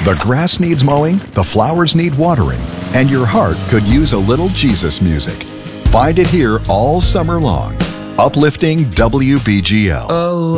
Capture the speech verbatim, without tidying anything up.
The grass needs mowing, the flowers need watering, and your heart could use a little Jesus music. Find it here all summer long. Uplifting W B G L. Oh,